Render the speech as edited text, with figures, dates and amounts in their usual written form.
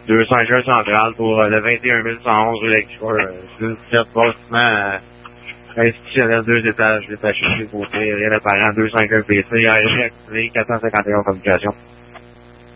251 central pour le 21 111 rue Lecture. C'est une petite bâtiment institutionnel, 2 étages, détaché de côté, rien d'apparent, 251 PC, ARG activé, 451 communication.